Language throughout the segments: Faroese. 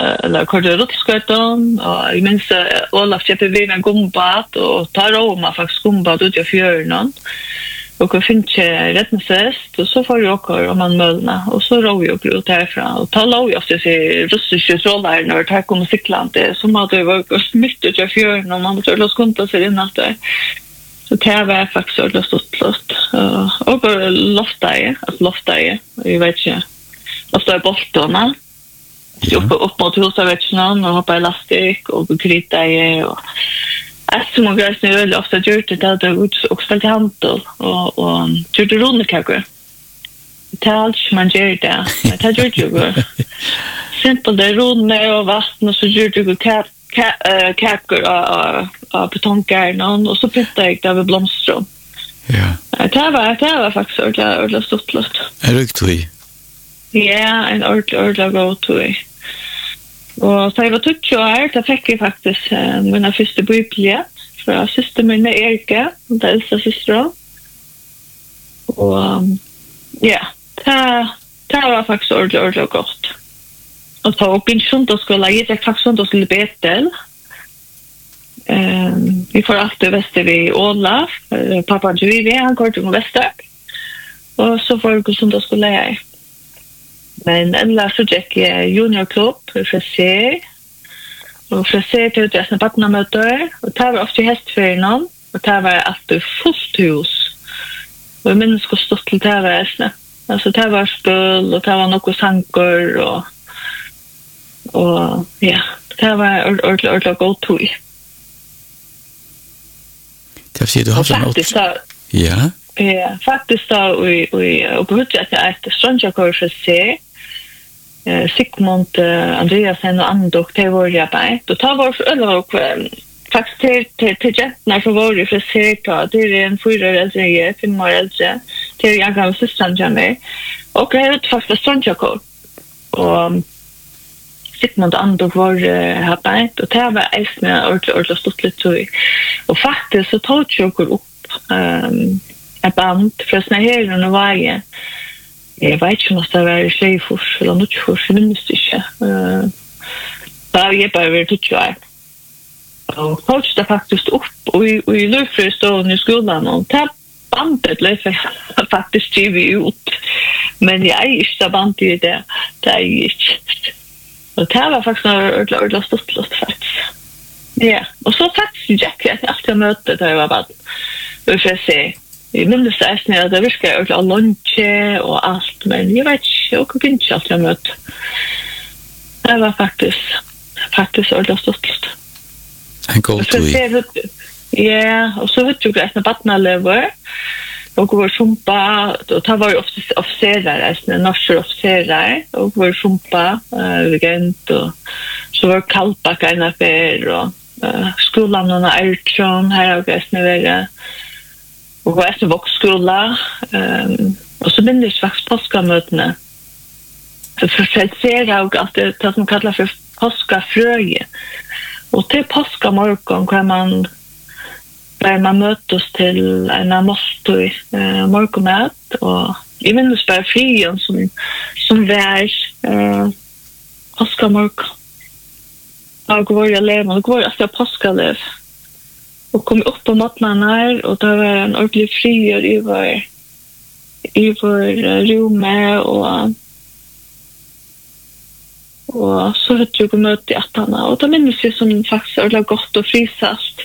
eller körde rullskøyton, og jeg minns Olaf kjøpte vi med gombat, og tar Roma faktisk gombat ut i fjøren, och jag finns rättningsest och så får jag åka om man mölna och så rör jag ut härifrån och ta lov jag ska se russiska strålar när det här kommer cyklant det som att det var mitt ut i fjörden och man måste låta skunta sig in att det så det var faktiskt så stort och lofta jag vet inte lofta är boltarna upp mot huset och hoppa elastik och krita och som man gör snö ofta gjort det där ut och ställt handel och gjort rundkakor. Tals man gör det. Det gjort ju. Simpelt det runda och vatten och så gjort du kakor och betonggarn och så pyttar jag där med blomster. Ja. Det var faktiskt ordentligt stort lust. Är det riktigt? Ja, en ordentligt go-to. Och så jag var 20 år, så fick jag faktiskt mina första bibeln från syster min Erika, det äldsta systern. Och ja, det var faktiskt ordentligt gott. Och så upp in söndagsskola, jag faktiskt söndagsskola Betel. Vi får alltid väster vid Olaf, pappa Juvi, han går till väster. Och så får vi söndagsskola här. Men ellers så gikk jeg juniorklubb fra C, og fra C til utreisende badnamøter, og det var ofte i hestferien, og det var alltid fullt hus. Og jeg minnes hvor stort til det var reisende. Altså det var spøl, og det var noen sanger, og ja, det var ordentlig god tog. Det vil si, du har faktisk da, ja. Ja, faktisk da, og på hudret jeg et strandjakår fra C, Sigmund Andreasen og Andok, det var jeg bei. Og det var faktisk til jentene som var i fra C, det er en 4 år eldre, 5 år eldre, det er jeg gav søsteren til meg. Og jeg hadde faktisk strandjakår. Og Sigmund Andok var her bei, og det var eisende ordentlig stått litt tog. Og faktisk så tog jeg opp en band fra Snæheren og Veie. Jeg vet ikke om det var Sleifors eller Nutsfors, jeg minnes det ikke. Da var jeg bare vært 20 år. Og tog det faktisk opp, og i løfrøystående i skolen, og det bandet løfte faktisk drivet ut. Men jeg er ikke det bandet i det. Det er jeg ikke. Og det var faktisk ordentlig stått faktisk. Ja, og så faktisk gikk jeg alltid å møte da jeg var band. Og for å se, jeg minnes det at det virker ordentlig å lunche og alt, men jeg vet ikke, jeg kunne ikke alltid å møte. Det var faktisk ordentlig stått. En god tog. Ja, og så vet du greit når badnalever, og var sumpa, og det var jo offiserer, norske offiserer, og var sumpa, regent, og så var Kalpak en affær, og skolen og Ertron, her har greit når og var etter voksskola, og så minnes jeg faktisk påskamøtene. For jeg ser jeg at det som kallar for påskafrøye. Og til påskamorgon, der man møtes til en måltid morgonmat, og jeg minnes bare frien som vær påskamorgon. Og hvor jeg lever, og hvor jeg påskalev. Og kom opp på matnen her, og det var en ordentlig frier i vår rommet, og så vet jeg å møte i attene, og det minnes jeg som faktisk er ordentlig godt og frisalt.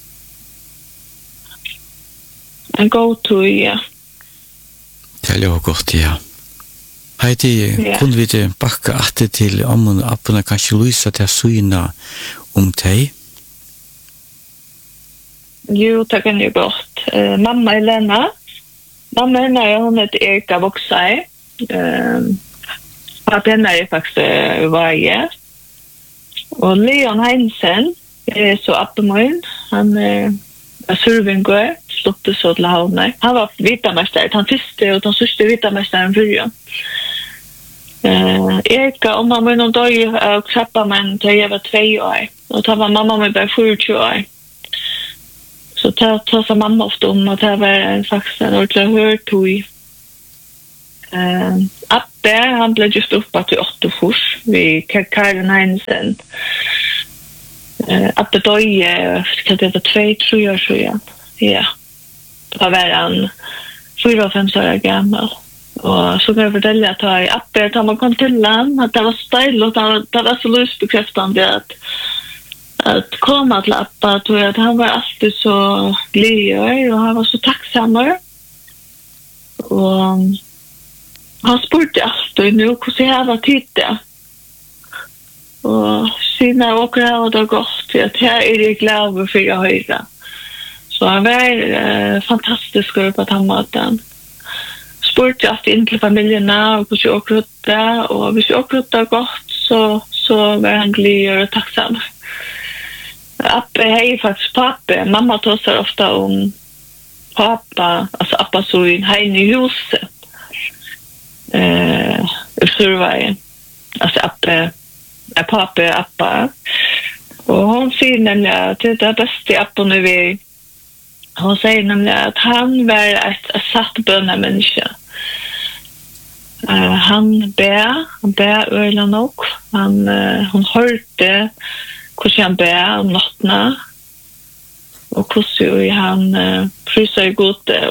En god tog, ja. Det er jo godt, ja. Heidi, kunne vi bakke atter til om og appene kanskje lyse til å syne om deg? Jo, det kan jo godt. Mamma Elena. Mamma henne hun heter Erika Voksei. Pappa henne faktisk Veie. Og Leon Heinsen er så appemån. Han survinger, sluppet så til havne. Han var vitamester, han første og den sørste vitamesteren før. Erika og mamma min døg og krabba meg til jeg var 2 år. Og da var mamma min bare 24 år. Så det sa mamma ofte om at det var faktisk en ordentlig hørtog. Abbe, han blev just uppe till 8 fors vid Karin Heinsen. Abbe döje, ska det 2-3 år sedan. Ja. Då var han 4-5 år gammal. Och så kan jag fortälla att Abbe, då man kom till land, att det var stil och det var så lustbekräftande att komma till Abba, tror jag att han var alltid så glad och han var så tacksammare. Och han spurte alltid nu hur jag var tid det. Och sina åker har det gått till att här är det glad för jag höjda. Så han var fantastisk på att han maten. Spurte alltid in till familjerna och hur jag åker ut det. Och hvis jag åker ut det gått så var han glad och tacksam. Abbe är faktiskt pappa. Mamma talar ofta om pappa, alltså Abba så i här i huset. Survejen. Alltså Abbe är pappa Abba. Och hon säger nämligen att det är bästa Abba nu vi. Hon säger nämligen att han var ett satt bönamänniska. Han ber öjla nog. Hon hörde hur han ber om nattna. Och hur han prysar gode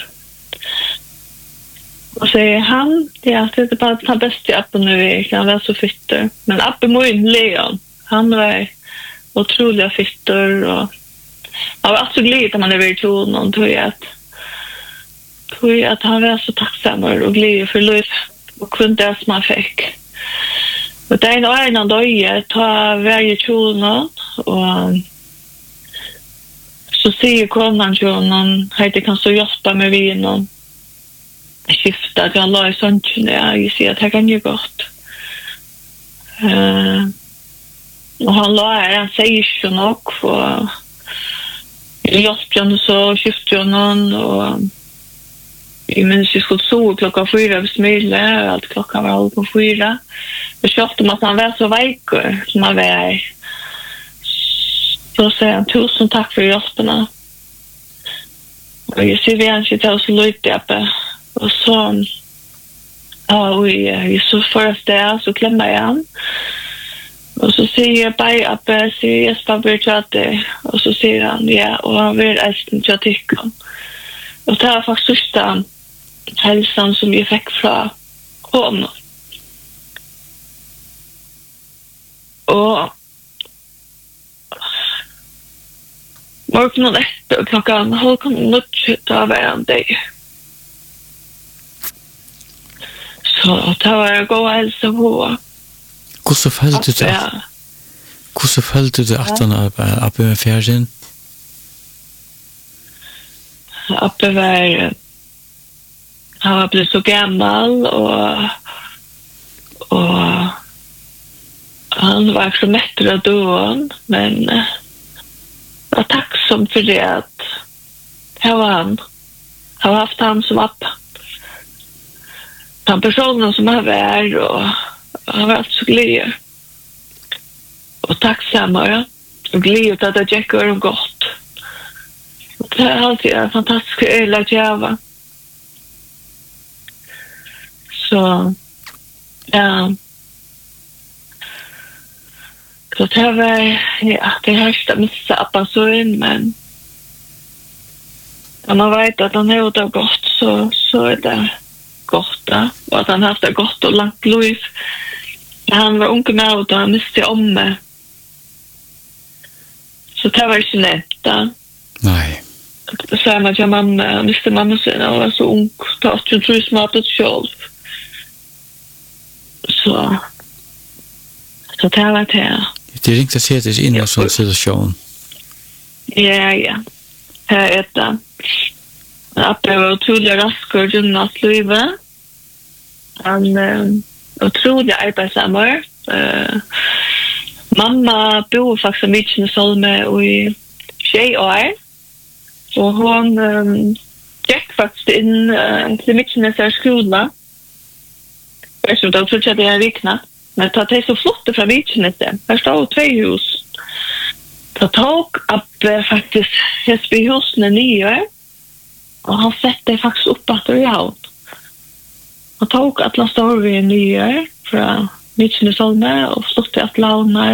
och säger han, ja, det är bara han bästa Abbe nu han var så fitter. Men Abbe Moin Leon, han var otroligt fitter och han var så glad att man är vid tonen tror jag att han var så tacksam och glad för liv och kunde det som han fick. Och det är en annan dag ta varje tonen och så säger konan till honom att det kan så hjälpa med vinen skifta att han la i sånten jag ser att det kan ju gott. Och han säger ju nog och hjälpte honom så skiftade honom och jag minns jag skulle sova klockan 4 vid Smyle och allt klockan var 4. Jag köpte att han var så vejkor som han var. Så säger han 1000 tack för hjälperna. Och jag ser vi inte till oss lite uppe. Och så jag så först där så klämmer jag han. Och så säger jag bara uppe, säger Jesper Bertrate. Och så säger han ja, och han vill älska till att tycka. Och det var faktiskt första hälsan som jag fick från honom. Och morgonen efter klockan 8:30 då var han där. Så det var jag gå och hälsa på. Hur följde du att han Abbe med färgen? Abbe han var blivit så gammal och han var så mättad då, men jag var tacksam för det att här var han. Jag har haft han som Abba. Den personen som han var och han var så glad och tacksammare och glad att det gick och gott. Det är alltid en fantastisk öl att göra. Så ja. Så det var det härsta missa Abba så in, men om man vet att han har det gott så är det gott då. Och att han har haft det gott och långt liv. Han var ung med och han miste om mig. Så det var inte lätt. Nej. Så är man att mamma miste mamma sen och var så ung. Det var inte så smartat själv. Så det var det. Det är inte att se det in i en sån situation. Ja. Här är det. Abbe var otroligt rask och gynnat livet. Han otroligt arbetsammare. Mamma bor faktiskt mycket i Solme i 6 år. Och hon gick faktiskt in till mycket i skolan. Jag tror att det är vikna. Men det är så flott från Vikenäste. Här står 2 hus. Det tog Abbe faktiskt Hesby husen 9 år. Och han sätter faktiskt upp att det är allt. og tok alla storvin nye fra Nitsjene Solme, og stod til at launar